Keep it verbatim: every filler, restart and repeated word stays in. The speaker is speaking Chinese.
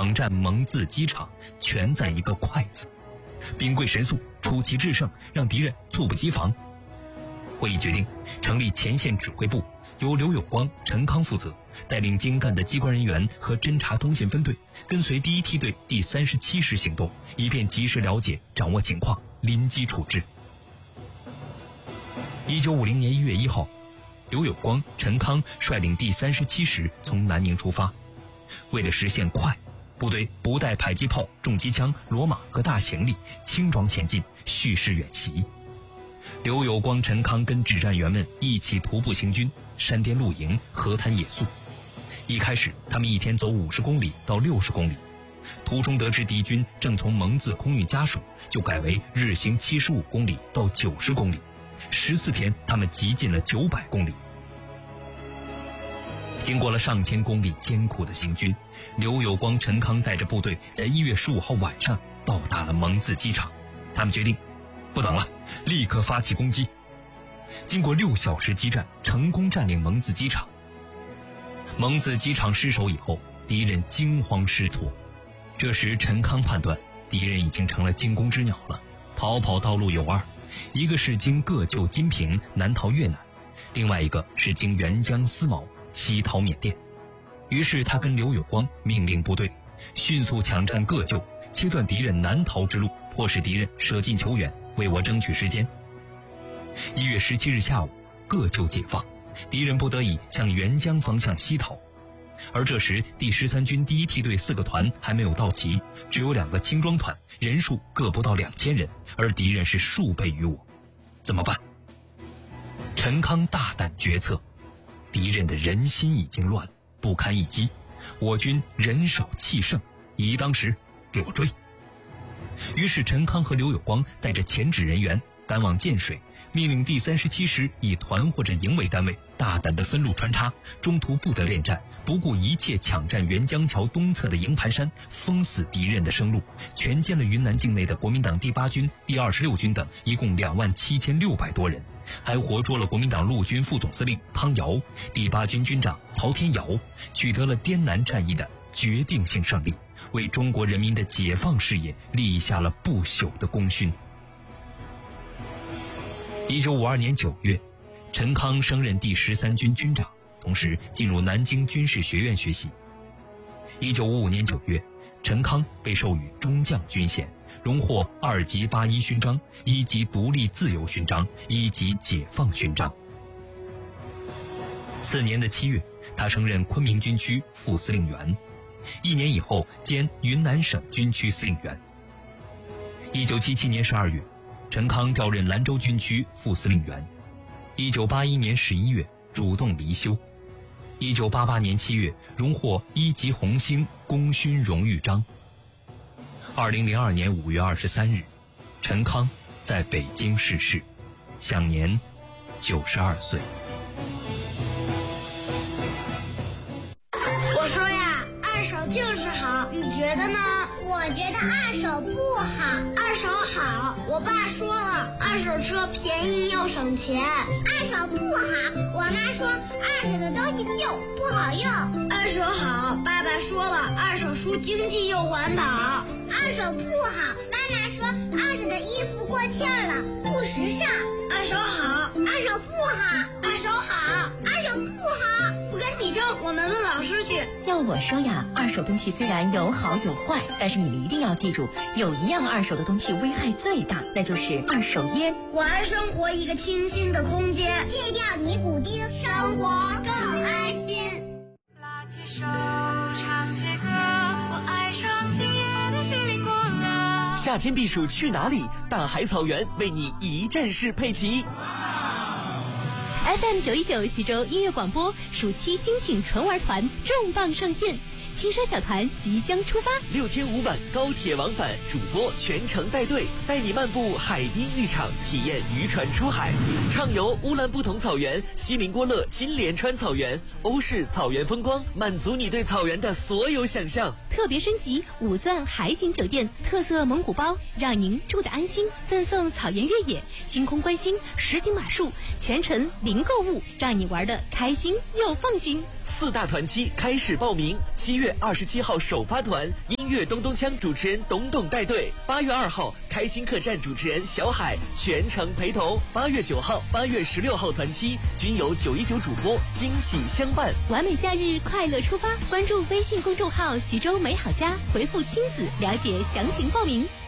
抢占蒙自机场，全在一个快字。兵贵神速，出奇制胜，让敌人猝不及防。会议决定成立前线指挥部，由刘有光、陈康负责，带领精干的机关人员和侦察通信分队，跟随第一梯队第三十七师行动，以便及时了解、掌握情况，临机处置。一九五零年一月一号，刘有光、陈康率领第三十七师从南宁出发。为了实现快，部队不带迫击炮、重机枪、骡马和大行李，轻装前进，蓄势远袭。刘有光、陈康跟指战员们一起徒步行军，山巅露营，河滩野宿。一开始，他们一天走五十公里到六十公里，途中得知敌军正从蒙自空运家属，就改为日行七十五公里到九十公里。十四天，他们急进了九百公里。经过了上千公里艰苦的行军，刘有光、陈康带着部队在一月十五号晚上到达了蒙自机场。他们决定不等了，立刻发起攻击。经过六小时激战，成功占领蒙自机场。蒙自机场失守以后，敌人惊慌失措。这时陈康判断敌人已经成了惊弓之鸟了，逃跑道路有二，一个是经各就金平南逃越南，另外一个是经沅江思茅西逃缅甸。于是他跟刘有光命令部队迅速抢占各就，切断敌人南逃之路，迫使敌人舍近求远，为我争取时间。一月十七日下午，各就解放，敌人不得已向沅江方向西逃。而这时第十三军第一梯队四个团还没有到齐，只有两个轻装团，人数各不到两千人，而敌人是数倍于我。怎么办？陈康大胆决策，敌人的人心已经乱，不堪一击，我军人少气盛，以当时给我追。于是陈康和刘有光带着前指人员赶往建水，命令第三十七师以团或者营为单位，大胆地分路穿插，中途不得恋战，不顾一切抢占沅江桥东侧的营盘山，封死敌人的生路，全歼了云南境内的国民党第八军、第二十六军等一共两万七千六百多人，还活捉了国民党陆军副总司令汤瑶、第八军军长曹天尧，取得了滇南战役的决定性胜利，为中国人民的解放事业立下了不朽的功勋。一九五二年九月，陈康升任第十三军军长，同时进入南京军事学院学习。一九五五年九月，陈康被授予中将军衔，荣获二级八一勋章、一级独立自由勋章、一级解放勋章。次年的七月，他升任昆明军区副司令员，一年以后兼云南省军区司令员。一九七七年十二月，陈康调任兰州军区副司令员。一九八一年十一月，主动离休。一九八八年七月，荣获一级红星功勋荣誉章。二零零二年五月二十三日，陈康在北京逝世，享年九十二岁。 我说呀，二手就是好，你觉得呢？ 我觉得二手不好。 二手好，我爸说了，二手车便宜又省钱。 二手不好，我妈说二手的东西旧不好用。 二手好，爸爸说了，二手书经济又环保。 二手不好，妈妈说二手的衣服过气了，不时尚。 二手好， 二手不好， 二手好， 二手不好。 不跟你争，我们问老师去。 要我说呀，二手东西虽然有好有坏，但是你们一定要记住，有一样二手的东西危害最大，那就是二手烟。 还生活一个清新的空间， 戒掉尼古丁，生活更安心。 拉起手唱起歌，我爱上今夜的西林果了。 夏天避暑去哪里？大海草原为你一站式配齐。 F M 九一九徐州音乐广播暑期精品纯玩团重磅上线，轻奢小团即将出发， 六天五晚高铁往返，主播全程带队，带你漫步海滨浴场，体验渔船出海，畅游乌兰布统草原、锡林郭勒金莲川草原、欧式草原风光，满足你对草原的所有想象。 特别升级五钻海景酒店，特色蒙古包，让您住得安心，赠送草原越野、星空观星、实景马术，全程零购物，让你玩得开心又放心。 四大团期开始报名，七月二十七号首发团，音乐咚咚锵主持人董董带队；八月二号，开心客栈主持人小海全程陪同；八月九号、八月十六号团期均有九一九主播惊喜相伴。 完美夏日，快乐出发！关注微信公众号“徐州美好家”，回复“亲子”了解详情报名。